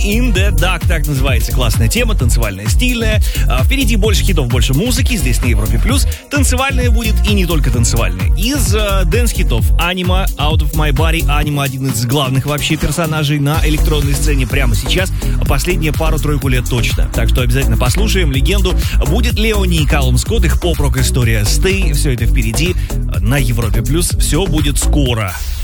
in the Dark, так называется классная тема, танцевальная, стильная. Впереди больше хитов, больше музыки, здесь на Европе+. Танцевальная будет и не только танцевальная. Из дэнс-хитов Anima, Out of My Body. Anima — один из главных вообще персонажей на электронной сцене прямо сейчас, последние пару-тройку лет точно. Так что обязательно послушаем легенду. Будет Леони и Калум Скотт, их поп-рок история Stay. Все это впереди на Европе+. Все будет скоро.